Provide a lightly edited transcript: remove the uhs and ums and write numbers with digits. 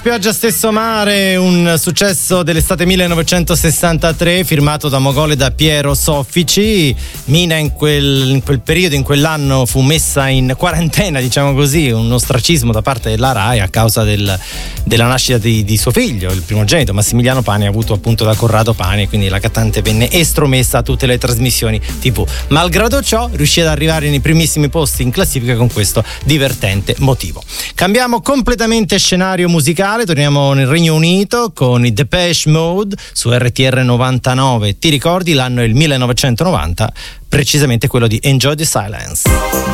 Pioggia stesso mare, un successo dell'estate 1963 firmato da Mogol e da Piero Soffici. Mina in quel periodo, in quell'anno, fu messa in quarantena, diciamo così, un ostracismo da parte della RAI a causa della nascita di suo figlio, il primogenito Massimiliano Pani, avuto appunto da Corrado Pani, e quindi la cantante venne estromessa a tutte le trasmissioni TV. Malgrado ciò riuscì ad arrivare nei primissimi posti in classifica con questo divertente motivo. Cambiamo completamente scenario musicale. Torniamo nel Regno Unito con i Depeche Mode su RTR 99. Ti ricordi? L'anno è il 1990, precisamente quello di Enjoy the Silence.